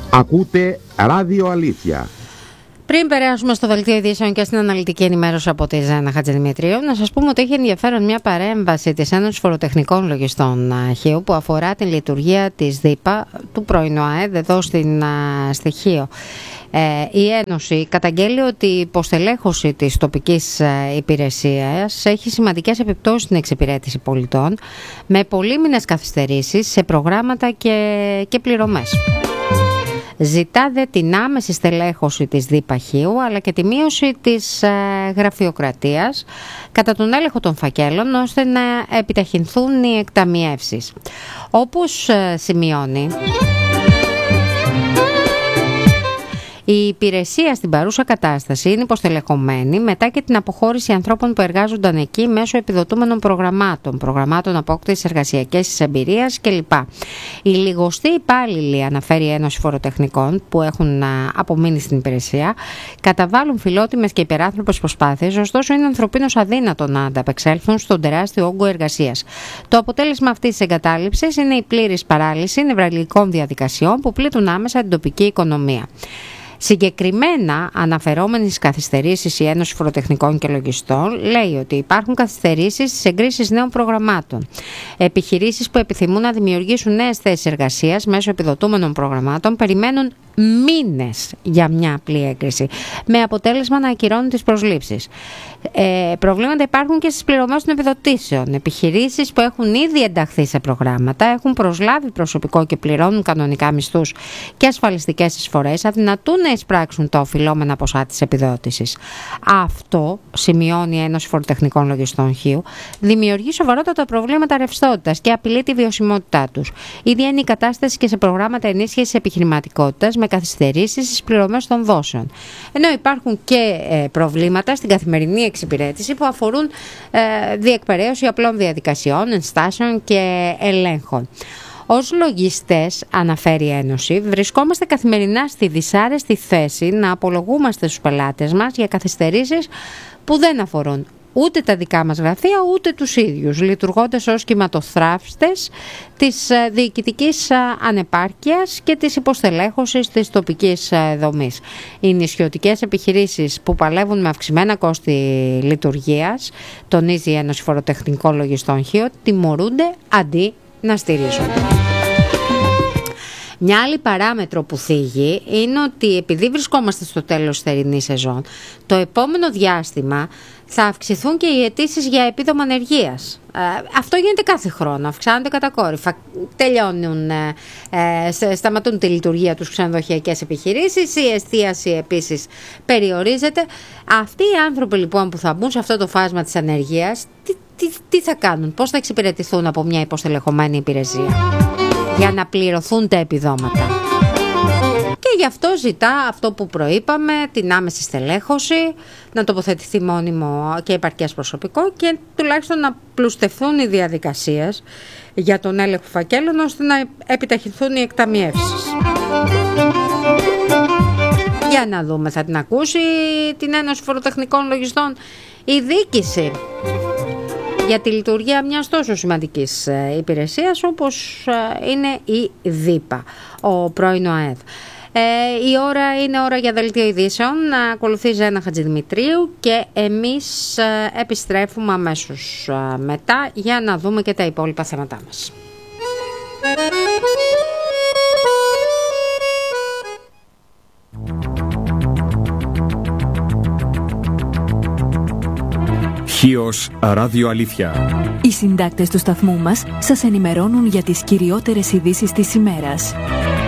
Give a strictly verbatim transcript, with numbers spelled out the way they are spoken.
Ακούτε Ράδιο Αλήθεια. Πριν περάσουμε στο δελτίο ειδήσεων και στην αναλυτική ενημέρωση από τη Ζένα Χατζηδημητρίου, να σας πούμε ότι έχει ενδιαφέρον μια παρέμβαση της Ένωσης Φοροτεχνικών Λογιστών Χίου που αφορά την λειτουργία της ΔΥΠΑ του πρώην ΟΑΕΔ εδώ στην Στοιχείο. Ε, η Ένωση καταγγέλει ότι η υποστελέχωση της τοπικής υπηρεσίας έχει σημαντικές επιπτώσεις στην εξυπηρέτηση πολιτών, με πολύμηνες καθυστερήσεις σε προγράμματα και, και πληρωμές. Ζητά δε την άμεση στελέχωση της ΔΥΠΑ Χίου, αλλά και τη μείωση της ε, γραφειοκρατίας κατά τον έλεγχο των φακέλων, ώστε να επιταχυνθούν οι εκταμιεύσεις. Όπως ε, σημειώνει, η υπηρεσία στην παρούσα κατάσταση είναι υποστελεχωμένη μετά και την αποχώρηση ανθρώπων που εργάζονταν εκεί μέσω επιδοτούμενων προγραμμάτων, προγραμμάτων απόκτησης εργασιακής εμπειρίας κλπ. Οι λιγοστοί υπάλληλοι, αναφέρει η Ένωση Φοροτεχνικών, που έχουν απομείνει στην υπηρεσία, καταβάλουν φιλότιμες και υπεράνθρωπες προσπάθειες, ωστόσο είναι ανθρωπίνως αδύνατο να ανταπεξέλθουν στον τεράστιο όγκο εργασίας. Το αποτέλεσμα αυτής της εγκατάλειψης είναι η πλήρης παράλυση νευραλγικών διαδικασιών που πλήττουν άμεσα την τοπική οικονομία. Συγκεκριμένα, αναφερόμενοι στις καθυστερήσεις, η Ένωση Φοροτεχνικών και Λογιστών λέει ότι υπάρχουν καθυστερήσεις στις εγκρίσεις νέων προγραμμάτων. Επιχειρήσεις που επιθυμούν να δημιουργήσουν νέες θέσεις εργασίας μέσω επιδοτούμενων προγραμμάτων περιμένουν μήνες για μια απλή έγκριση, με αποτέλεσμα να ακυρώνουν τις προσλήψεις. Ε, προβλήματα υπάρχουν και στις πληρωμές των επιδοτήσεων. Επιχειρήσεις που έχουν ήδη ενταχθεί σε προγράμματα, έχουν προσλάβει προσωπικό και πληρώνουν κανονικά μισθούς και ασφαλιστικές εισφορές, αδυνατούν να εισπράξουν τα οφειλόμενα ποσά της επιδότησης. Αυτό, σημειώνει η Ένωση Φοροτεχνικών Λογιστών Χίου, δημιουργεί σοβαρότατα προβλήματα ρευστότητας και απειλεί τη βιωσιμότητά τους. Ήδη είναι η κατάσταση και σε προγράμματα ενίσχυσης επιχειρηματικότητας, με καθυστερήσεις στις πληρωμές των δόσεων. Ενώ υπάρχουν και ε, προβλήματα στην καθημερινή εξυπηρέτηση που αφορούν ε, διεκπαιρέωση απλών διαδικασιών, ενστάσεων και ελέγχων. Ως λογιστές, αναφέρει η Ένωση, βρισκόμαστε καθημερινά στη δυσάρεστη θέση να απολογούμαστε στους πελάτες μας για καθυστερήσεις που δεν αφορούν ούτε τα δικά μας γραφεία, ούτε τους ίδιους, λειτουργώντας ως κυματοθράφστες της διοικητικής ανεπάρκειας και της υποστελέχωσης της τοπικής δομής. Οι νησιωτικές επιχειρήσεις που παλεύουν με αυξημένα κόστη λειτουργίας, τονίζει η Ένωση Φοροτεχνικών Λογιστών Χίου, τιμωρούνται αντί να στηρίζονται. Μια άλλη παράμετρο που θίγει είναι ότι επειδή βρισκόμαστε στο τέλος της θερινής σεζόν, το επόμενο διάστημα θα αυξηθούν και οι αιτήσεις για επίδομα ανεργίας. Ε, αυτό γίνεται κάθε χρόνο, αυξάνονται κατακόρυφα. Τελειώνουν, ε, ε, σταματούν τη λειτουργία τους ξενοδοχειακές επιχειρήσεις, η εστίαση επίσης περιορίζεται. Αυτοί οι άνθρωποι λοιπόν που θα μπουν σε αυτό το φάσμα της ανεργίας, τι, τι, τι θα κάνουν, πώς θα εξυπηρετηθούν από μια υποστελεχωμένη υπηρεσία για να πληρωθούν τα επιδόματα. Και γι' αυτό ζητά αυτό που προείπαμε, την άμεση στελέχωση, να τοποθετηθεί μόνιμο και επαρκές προσωπικό και τουλάχιστον να πλουστευτούν οι διαδικασίες για τον έλεγχο φακέλων, ώστε να επιταχυνθούν οι εκταμιεύσεις. Για να δούμε, θα την ακούσει την Ένωση Φοροτεχνικών Λογιστών η διοίκηση για τη λειτουργία μιας τόσο σημαντικής υπηρεσίας όπως είναι η ΔΥΠΑ, ο πρώην ΟΑΕΔ. Ε, η ώρα είναι ώρα για δελτίο ειδήσεων. Να ακολουθεί Ζένα Χατζηδημητρίου και εμείς ε, επιστρέφουμε αμέσως ε, μετά για να δούμε και τα υπόλοιπα θέματά μας. Χίος Ράδιο Αλήθεια. Οι συντάκτες του σταθμού μας σας ενημερώνουν για τις κυριότερες ειδήσεις της ημέρας.